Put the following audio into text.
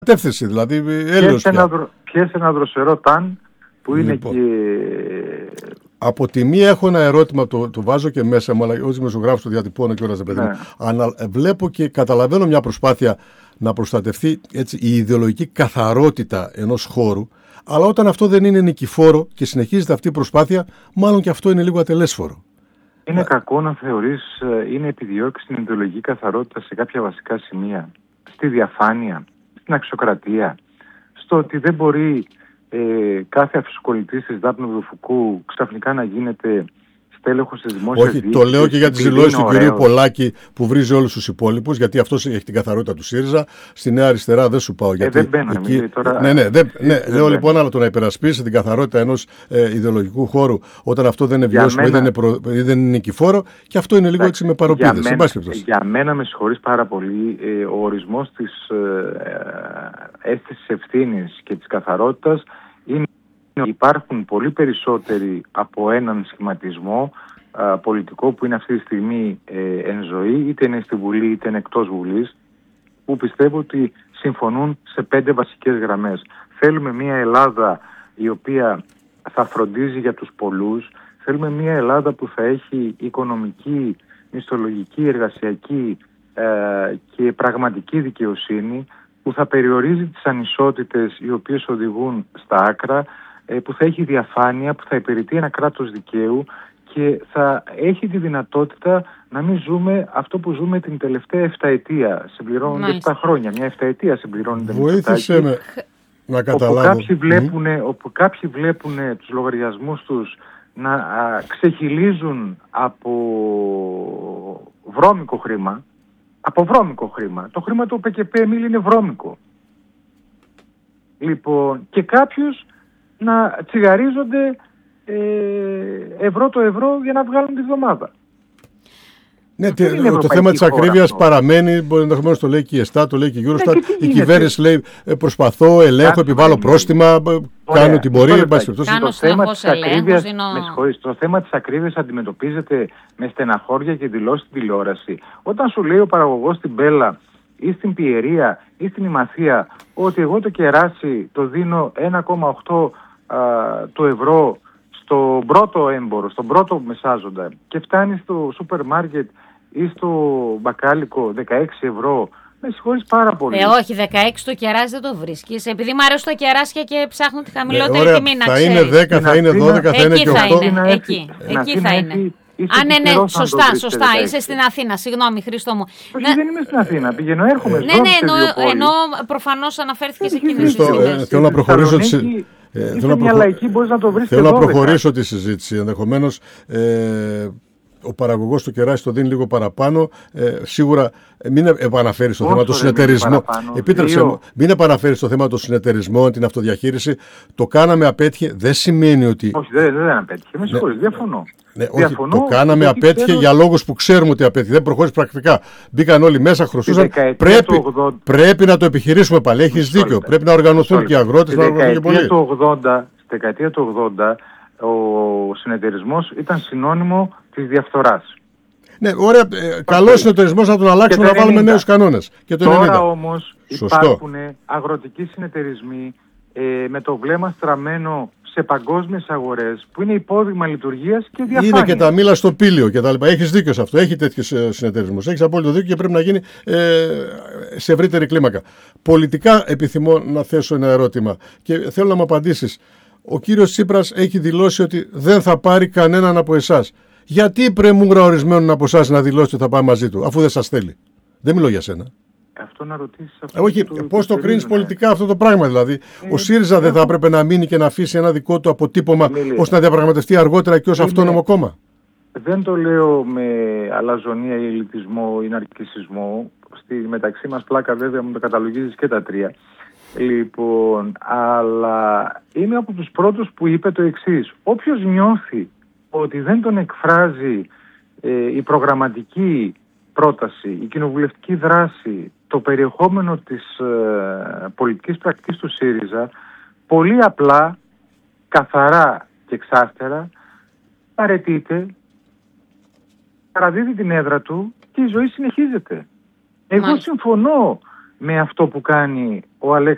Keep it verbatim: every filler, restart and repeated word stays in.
κατεύθυνση, δηλαδή έλεος πια. Πιέσε ένα δροσερό ταν που είναι λοιπόν, και... Από τη μία έχω ένα ερώτημα, το, το βάζω και μέσα μου, αλλά ως δημοσιογράφος το διατυπώνω και όλα τα παιδιά. Ναι. Βλέπω και καταλαβαίνω μια προσπάθεια να προστατευτεί έτσι, η ιδεολογική καθαρότητα ενός χώρου, αλλά όταν αυτό δεν είναι νικηφόρο και συνεχίζεται αυτή η προσπάθεια, μάλλον και αυτό είναι λίγο ατελέσφορο. Είναι κακό να θεωρείς, είναι επιδιώξει την ιδεολογική καθαρότητα σε κάποια βασικά σημεία. Στη διαφάνεια, στην αξιοκρατία, στο ότι δεν μπορεί ε, κάθε αφισκολητής της Δάπνου Δουφουκού ξαφνικά να γίνεται στέλεχος της δημόσιας διοίκησης. Όχι, το λέω και για τις δηλώσεις του κυρίου Πολάκη που βρίζει όλους τους υπόλοιπους, γιατί αυτός έχει την καθαρότητα του ΣΥΡΙΖΑ. Στη Νέα Αριστερά δεν σου πάω. Γιατί ε, δεν μπαίνω, εκεί... τώρα... Ναι, ναι, δεν, ναι δεν λέω λοιπόν, αλλά το να υπερασπίσει την καθαρότητα ενός ε, ιδεολογικού χώρου όταν αυτό δεν είναι βιώσιμο ή δεν είναι, προ... δεν είναι νικηφόρο, και αυτό είναι λίγο έτσι με παροπίδες. Για μένα, για μένα με συγχωρείς πάρα πολύ, ε, ο ορισμός της ε, αίσθησης ευθύνης και της καθαρότητας είναι ότι υπάρχουν πολύ περισσότεροι από έναν σχηματισμό α, πολιτικό που είναι αυτή τη στιγμή ε, εν ζωή, είτε είναι στη Βουλή είτε είναι εκτός Βουλής, που πιστεύω ότι συμφωνούν σε πέντε βασικές γραμμές. Θέλουμε μια Ελλάδα η οποία θα φροντίζει για τους πολλούς, θέλουμε μια Ελλάδα που θα έχει οικονομική, μισθολογική, εργασιακή ε, και πραγματική δικαιοσύνη, που θα περιορίζει τις ανισότητες οι οποίες οδηγούν στα άκρα, που θα έχει διαφάνεια, που θα υπηρετεί ένα κράτος δικαίου και θα έχει τη δυνατότητα να μην ζούμε αυτό που ζούμε την τελευταία εφταετία. Συμπληρώνονται επτά χρόνια. Μια εφταετία συμπληρώνεται. Βοήθησε με να καταλάβω. Όπου κάποιοι βλέπουν, mm. όπου κάποιοι βλέπουν τους λογαριασμούς τους να α, ξεχυλίζουν από βρώμικο χρήμα. Από βρώμικο χρήμα. Το χρήμα του ΠΚΠ είναι βρώμικο. Λοιπόν, και κάποιους να τσιγαρίζονται ε, ευρώ το ευρώ για να βγάλουν τη βδομάδα. Ναι, τε, το θέμα της ακρίβειας παραμένει, μπορεί ενδεχομένως το λέει και η ΕΣΤΑ, το λέει και η Eurostat. Ναι, η κυβέρνηση λέει προσπαθώ, ελέγχω, επιβάλλω πρόστιμα, κάνω ό,τι μπορεί. Το θέμα της ακρίβειας, δίνω... με συγχωρείς, το θέμα της ακρίβειας αντιμετωπίζεται με στεναχώρια και δηλώσεις στην τηλεόραση. Όταν σου λέει ο παραγωγός στην Μπέλα ή στην Πιερία ή στην Ημαθία ότι εγώ το κεράσι το δίνω ένα κόμμα οκτώ το ευρώ στον πρώτο έμπορο, στον πρώτο μεσάζοντα και φτάνει στο σούπερ μάρκετ ή στο μπακάλικο δεκαέξι ευρώ, με συγχωρείς πάρα πολύ. Ε, όχι, δεκαέξι το κεράσι δεν το βρίσκεις. Επειδή μου αρέσουν τα κεράσια και ψάχνω τη χαμηλότερη ε, τιμή, να θα ξέρεις. Είναι δέκα, θα είναι δώδεκα, θα είναι και οκτώ. Εκεί, εκεί θα είναι. Α, ναι, ναι, σωστά, σωστά. Είσαι στην Αθήνα. Συγγνώμη, Χρήστο μου. Όχι, ναι. Δεν είμαι στην Αθήνα. Πηγαίνω, έρχομαι. Ναι, ναι, ενώ, ενώ προφανώς αναφέρθηκες εκείνες τις στιγμές. Θέλω να προχωρήσω. Ε, θέλω μια λαϊκή, μπορείς να το βρεις. Θέλω να προχωρήσω τη συζήτηση. Ενδεχομένως ε, ο παραγωγός του κεράσι το δίνει λίγο παραπάνω. Ε, σίγουρα μην επαναφέρει στο θέμα του συνεταιρισμού. Επίτρεψε μου, μην επαναφέρει στο θέμα των συνεταιρισμών, την αυτοδιαχείριση. Το κάναμε, απέτυχε. Δεν σημαίνει ότι. Όχι, δεν, δεν απέτυχε. Με συγχωρείς, διαφωνώ. Ναι, όχι, διαφωνώ, το κάναμε, απέτυχε θέλω... για λόγους που ξέρουμε ότι απέτυχε. Δεν προχώρησε πρακτικά. Μπήκαν όλοι μέσα, χρωστούσαν. Πρέπει, ογδόντα... πρέπει να το επιχειρήσουμε πάλι. Έχεις δίκιο. Πρέπει να οργανωθούν και οι αγρότες, να οργανωθούν και πολλοί. Στη δεκαετία του ογδόντα ο συνεταιρισμός ήταν συνώνυμο της διαφθοράς. Ναι, ωραία. Ε, καλό συνεταιρισμός, να τον αλλάξουμε, να βάλουμε νέους κανόνες. Και το τώρα ενενήντα. Όμως υπάρχουν αγροτικοί συνεταιρισμοί ε, με το βλέμμα στραμμένο σε παγκόσμιες αγορές που είναι υπόδειγμα λειτουργίας και διαφάνειας. Είναι και τα μήλα στο πήλιο και τα λοιπά. Έχεις δίκιο σε αυτό. Έχει τέτοιους συνεταιρισμούς. Έχεις απόλυτο δίκιο και πρέπει να γίνει ε, σε ευρύτερη κλίμακα. Πολιτικά επιθυμώ να θέσω ένα ερώτημα και θέλω να μου απαντήσεις. Ο κύριος Τσίπρας έχει δηλώσει ότι δεν θα πάρει κανέναν από εσάς. Γιατί πρεμούγρα ορισμένων από εσάς να δηλώσει ότι θα πάει μαζί του, αφού δεν σας θέλει? Δεν μιλώ για σένα. Αυτό να ρωτήσεις αυτό. Όχι, πώς το κρίνεις πολιτικά αυτό το πράγμα, δηλαδή. Ε, ο ΣΥΡΙΖΑ δεν θα έπρεπε να μείνει και να αφήσει ένα δικό του αποτύπωμα ώστε να διαπραγματευτεί αργότερα και ως είναι, αυτόνομο κόμμα? Δεν το λέω με αλαζονία ή ελιτισμό ή ναρκισσισμό. Στη μεταξύ μας πλάκα βέβαια μου το καταλογίζεις και τα τρία. Λοιπόν, αλλά είμαι από τους πρώτους που είπε το εξής. Όποιος νιώθει ότι δεν τον εκφράζει ε, η προγραμματική πρόταση, η κοινοβουλευτική δράση, το περιεχόμενο της ε, πολιτικής πρακτικής του ΣΥΡΙΖΑ, πολύ απλά, καθαρά και εξάστερα, παραιτείται, παραδίδει την έδρα του και η ζωή συνεχίζεται. Εγώ Μάλιστα. συμφωνώ με αυτό που κάνει ο Αλέξης